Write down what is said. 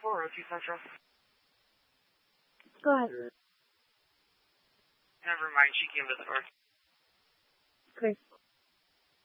402 Central. Go ahead. Never mind, she came to the door. Okay.